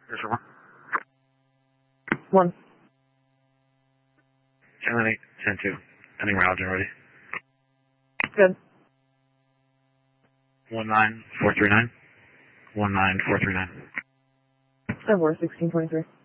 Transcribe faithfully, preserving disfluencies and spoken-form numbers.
Here's one. One. Ten eight, ten two. Ending route already. Good. One nine four three nine. One nine four three nine. Over sixteen twenty three.